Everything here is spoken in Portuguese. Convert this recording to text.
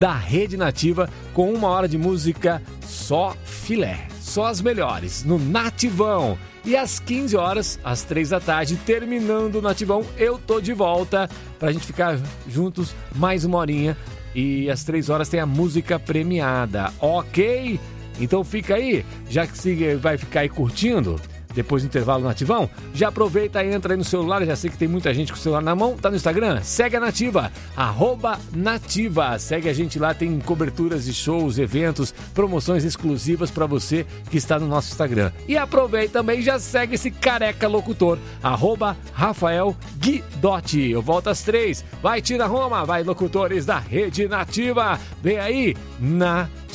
da Rede Nativa com 1 hora de música só filé, só as melhores, no Nativão. E às 15 horas, às 3 da tarde, terminando o Nativão, eu tô de volta pra gente ficar juntos mais 1 horinha. E às 3 horas tem a música premiada, ok? Então fica aí, já que você vai ficar aí curtindo depois do intervalo Nativão, já aproveita e entra aí no celular, já sei que tem muita gente com o celular na mão, tá no Instagram, segue a Nativa, @Nativa, segue a gente lá, tem coberturas de shows, eventos, promoções exclusivas pra você que está no nosso Instagram. E aproveita também e já segue esse careca locutor, @Rafael Guidotti. Eu volto às 3, vai Tira Roma, vai locutores da Rede Nativa, vem aí, Nativa.